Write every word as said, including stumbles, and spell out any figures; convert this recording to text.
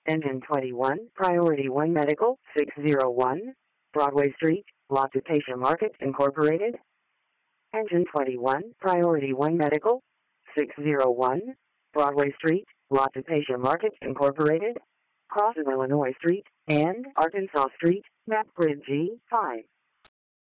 Engine twenty-one, Priority one Medical, six oh one, Broadway Street, Lottapacia Market, Incorporated. Engine twenty-one, Priority one Medical, six oh one, Broadway Street, Lottapacia Market, Incorporated. Cross of Illinois Street and Arkansas Street, map grid G five.